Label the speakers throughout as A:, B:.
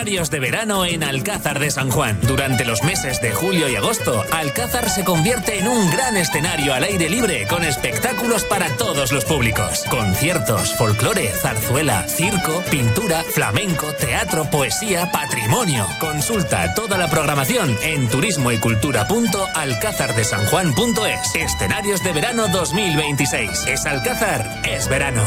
A: Escenarios de verano en Alcázar de San Juan. Durante los meses de julio y agosto, Alcázar se convierte en un gran escenario al aire libre con espectáculos para todos los públicos. Conciertos, folclore, zarzuela, circo, pintura, flamenco, teatro, poesía, patrimonio. Consulta toda la programación en turismoycultura.alcázardesanjuan.es. Escenarios de verano 2026. Es Alcázar, es verano.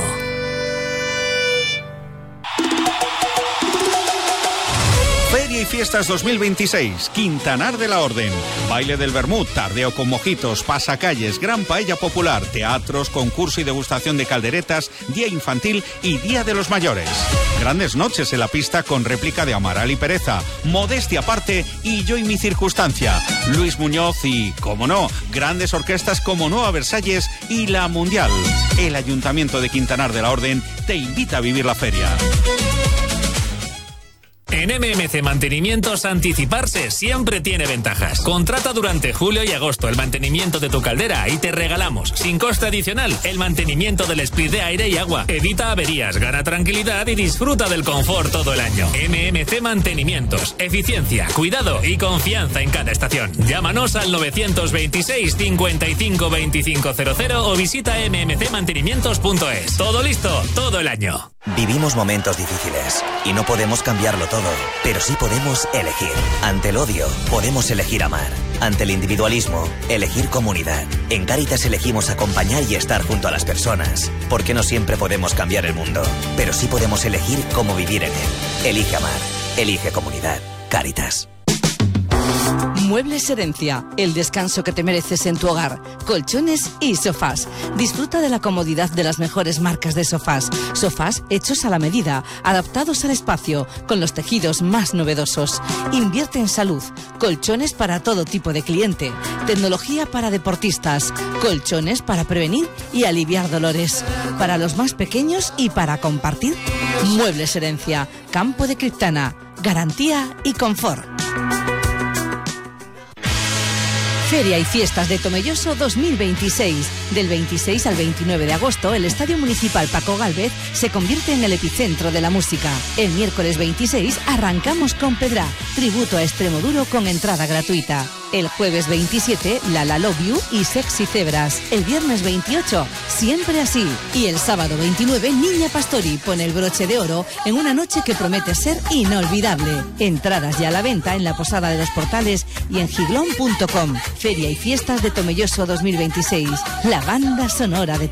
B: Feria y Fiestas 2026, Quintanar de la Orden. Baile del Vermut, tardeo con mojitos, pasacalles, gran paella popular, teatros, concurso y degustación de calderetas, día infantil y día de los mayores. Grandes noches en la pista con réplica de Amaral y Pereza, Modestia aparte y Yo y mi circunstancia. Luis Muñoz y, como no, grandes orquestas como Nueva Versalles y La Mundial. El Ayuntamiento de Quintanar de la Orden te invita a vivir la feria.
A: En MMC Mantenimientos, anticiparse siempre tiene ventajas. Contrata durante julio y agosto el mantenimiento de tu caldera y te regalamos, sin coste adicional, el mantenimiento del split de aire y agua. Evita averías, gana tranquilidad y disfruta del confort todo el año. MMC Mantenimientos. Eficiencia, cuidado y confianza en cada estación. Llámanos al 926 55 2500 o visita mmcmantenimientos.es. Todo listo, todo el año.
C: Vivimos momentos difíciles y no podemos cambiarlo todo, pero sí podemos elegir. Ante el odio, podemos elegir amar. Ante el individualismo, elegir comunidad. En Cáritas elegimos acompañar y estar junto a las personas, porque no siempre podemos cambiar el mundo, pero sí podemos elegir cómo vivir en él. Elige amar, elige comunidad. Cáritas.
D: Muebles Herencia, el descanso que te mereces en tu hogar, colchones y sofás. Disfruta de la comodidad de las mejores marcas de sofás. Sofás hechos a la medida, adaptados al espacio, con los tejidos más novedosos. Invierte en salud, colchones para todo tipo de cliente, tecnología para deportistas, colchones para prevenir y aliviar dolores, para los más pequeños y para compartir. Muebles Herencia, Campo de Criptana, garantía y confort. Feria y Fiestas de Tomelloso 2026. Del 26 al 29 de agosto, el Estadio Municipal Paco Gálvez se convierte en el epicentro de la música. El miércoles 26 arrancamos con Pedra, tributo a Extremoduro con entrada gratuita. El jueves 27, Lala Love You y Sexy Cebras. El viernes 28, Siempre Así. Y el sábado 29, Niña Pastori pone el broche de oro en una noche que promete ser inolvidable. Entradas ya a la venta en la Posada de los Portales y en giglón.com. Feria y Fiestas de Tomelloso 2026. La banda sonora de